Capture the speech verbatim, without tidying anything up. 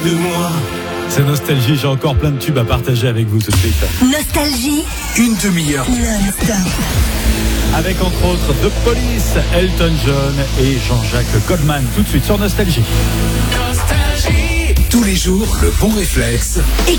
de moi. C'est Nostalgie, j'ai encore plein de tubes à partager avec vous tout de suite. Nostalgie, une demi-heure non-stop. Avec entre autres The Police, Elton John et Jean-Jacques Goldman. Tout de suite sur Nostalgie. Nostalgie. Tous les jours, le bon réflexe. Écoute